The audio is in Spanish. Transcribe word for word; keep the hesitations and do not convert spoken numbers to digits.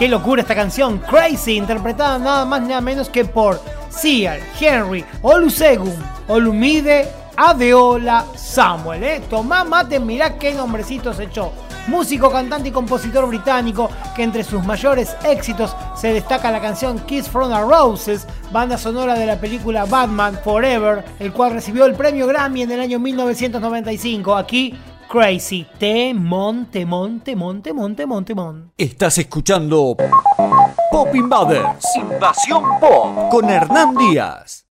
Qué locura esta canción, Crazy, interpretada nada más nada menos que por Ciar, Henry, Olusegun, Olumide, Adeola, Samuel. ¿eh? Tomá mate, mirá qué nombrecito se echó. Músico, cantante y compositor británico que entre sus mayores éxitos se destaca la canción Kiss from a Roses, banda sonora de la película Batman Forever, el cual recibió el premio Grammy en el año mil novecientos noventa y cinco. Aquí, Crazy. Temón, temón, temón, temón, temón, temón. Estás escuchando Pop Invaders. Invasión Pop con Hernán Díaz.